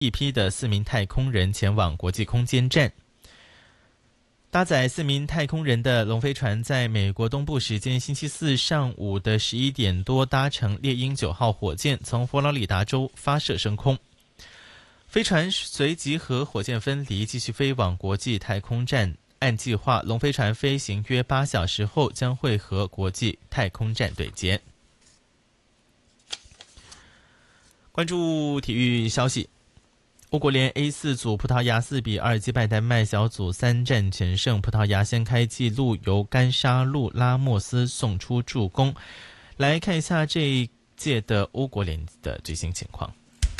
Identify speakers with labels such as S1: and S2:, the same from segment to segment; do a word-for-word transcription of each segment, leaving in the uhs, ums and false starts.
S1: 一批的四名太空人前往国际空间站。搭载四名太空人的龙飞船在美国东部时间星期四上午的十一点多搭乘猎鹰九号火箭从佛罗里达州发射升空。飞船随即和火箭分离，继续飞往国际太空站。按计划，龙飞船飞行约八小时后将会和国际太空站对接。关注体育消息，欧国联 A 四 组葡萄牙四比二击败丹麦，小组三战全胜。葡萄牙先开纪录，由甘沙路拉莫斯送出助攻。来看一下这一届的欧国联的最新情况。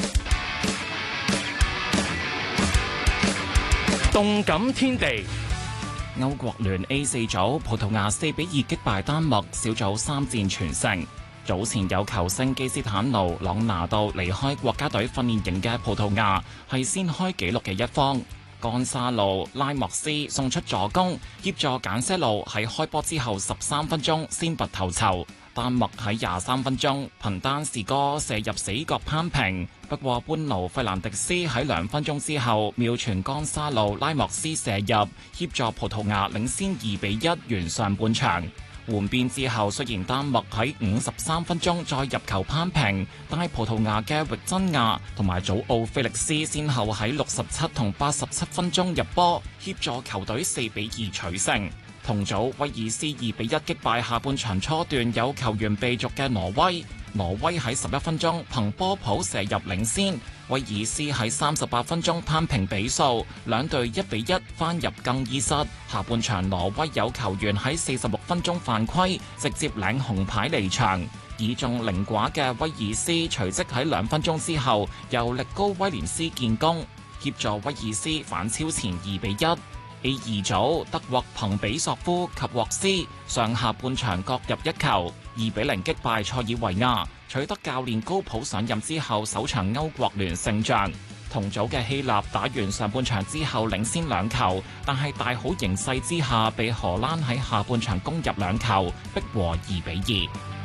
S2: 動感天地，
S3: 歐國聯 A 四 組，葡萄牙四比二擊敗丹麥，小組三戰全勝。早前有球星基斯坦奴·朗拿度離開國家隊訓練營嘅葡萄牙係先開紀錄嘅一方。干沙路拉莫斯送出助攻，協助簡些路喺開波之後十三分鐘先拔頭籌。丹麥喺廿三分鐘憑丹士哥射入死角攀平，不過班奴費蘭迪斯喺兩分鐘之後妙傳干沙路拉莫斯射入，協助葡萄牙領先二比一完上半場。換邊之後，雖然丹麥喺五十三分鐘再入球攀平，但係葡萄牙嘅域真亞同埋祖奧菲力斯先後喺六十七同八十七分鐘入波，協助球隊四比二取勝。同組威爾斯二比一擊敗下半場初段有球員被逐嘅挪威，挪威喺十一分鐘憑波普射入領先，威爾斯喺三十八分鐘攀平比數，兩隊一比一返入更衣室。下半場挪威有球員喺四十六分鐘犯規，直接領紅牌離場。以中零寡嘅威爾斯隨即喺兩分鐘之後由力高威廉斯建功，協助威爾斯反超前二比一。A 二組德國憑比索夫及沃斯上下半場各入一球，二比零擊敗塞爾維亞，取得教練高普上任之後首場歐國聯勝仗。同組嘅希臘打完上半場之後領先兩球，但係大好形勢之下被荷蘭喺下半場攻入兩球，逼和二比二。